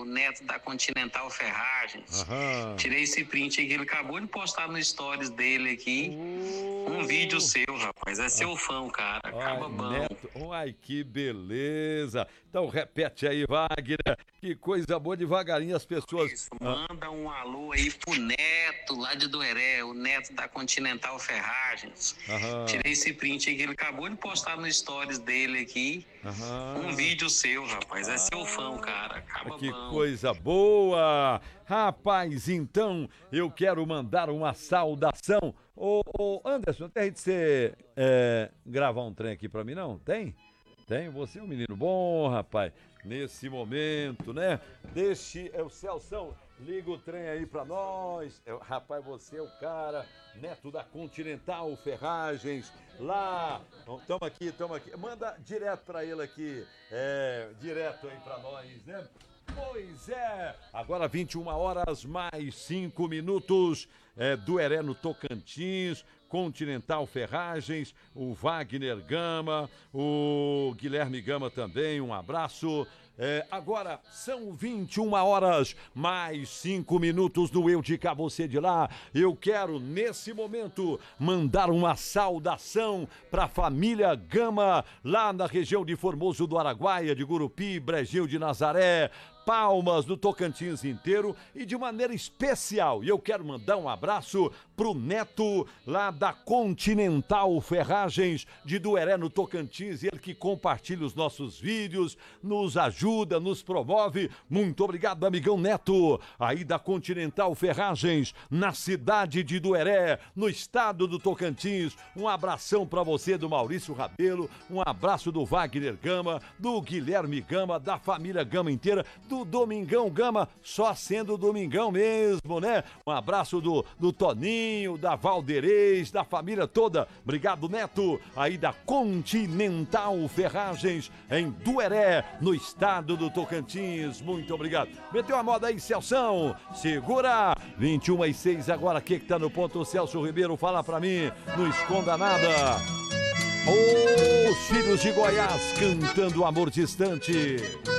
Neto da Continental Ferragens. Aham. Tirei esse print aqui, ele acabou de postar no stories dele aqui. Um vídeo seu, rapaz. É seu fã, o cara. Acaba bom. Neto. Ai, que beleza. Então repete aí, Wagner. Que coisa boa, devagarinho as pessoas... Isso, manda um alô aí pro Neto, lá de Dueré, o Neto da Continental Ferragens. Aham. Tirei esse print aqui, ele acabou de postar no stories dele aqui. Um vídeo seu, rapaz. É seu fã, o cara. Acaba Que bom. coisa boa! Rapaz, então eu quero mandar uma saudação. Ô Anderson, tem de você gravar um trem aqui pra mim, não? Tem? Tem? Você é um menino bom, rapaz. Nesse momento, né? Deixe o Celção, liga o trem aí pra nós. Rapaz, você é o cara, Neto da Continental Ferragens, lá. Tamo aqui. Manda direto pra ele aqui, direto aí pra nós, né? Pois é. Agora 21 horas mais 5 minutos. Dueré no Tocantins, Continental Ferragens, o Wagner Gama, o Guilherme Gama também, um abraço. Agora são 21 horas mais 5 minutos no Eu de Cá, Você de Lá. Eu quero, nesse momento, mandar uma saudação para a família Gama, lá na região de Formoso do Araguaia, de Gurupi, Brejinho de Nazaré, Palmas, do Tocantins inteiro, e de maneira especial, e eu quero mandar um abraço pro Neto, lá da Continental Ferragens, de Dueré, no Tocantins, ele que compartilha os nossos vídeos, nos ajuda, nos promove. Muito obrigado, amigão Neto, aí da Continental Ferragens, na cidade de Dueré, no estado do Tocantins. Um abração pra você, do Maurício Rabelo, um abraço do Wagner Gama, do Guilherme Gama, da família Gama inteira, do Domingão Gama, só sendo Domingão mesmo, né? Um abraço do Toninho, da Valderez, da família toda. Obrigado, Neto, aí da Continental Ferragens, em Dueré, no estado do Tocantins. Muito obrigado. Meteu a moda aí, Celção. Segura. 21h06 agora. Quem que tá no ponto? O Celso Ribeiro, fala pra mim. Não esconda nada. Os Filhos de Goiás cantando Amor Distante.